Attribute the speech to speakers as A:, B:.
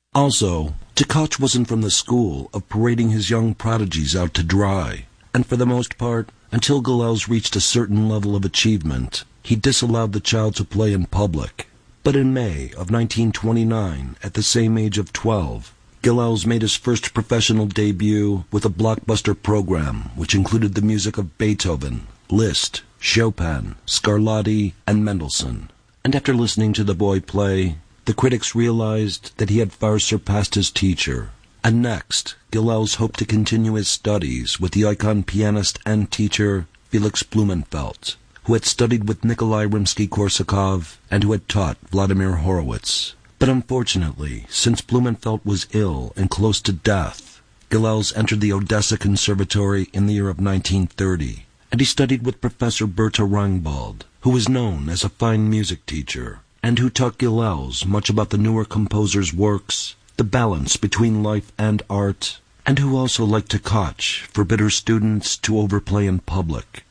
A: Also, Tkach wasn't from the school of parading his young prodigies out to dry, and for the most part, until Gilels reached a certain level of achievement, he disallowed the child to play in public. But in May of 1929, at the same age of 12, Gilels made his first professional debut with a blockbuster program which included the music of Beethoven, Liszt, Chopin, Scarlatti, and Mendelssohn. And after listening to the boy play, the critics realized that he had far surpassed his teacher. And next, Gilels hoped to continue his studies with the icon pianist and teacher Felix Blumenfeld, who had studied with Nikolai Rimsky-Korsakov and who had taught Vladimir Horowitz. But unfortunately, since Blumenfeld was ill and close to death, Gilels entered the Odessa Conservatory in the year of 1930, and he studied with Professor Berta Reingbald, who was known as a fine music teacher, and who taught Gilels much about the newer composer's works, the balance between life and art, and who also, like Tkach, forbid her students to overplay in public.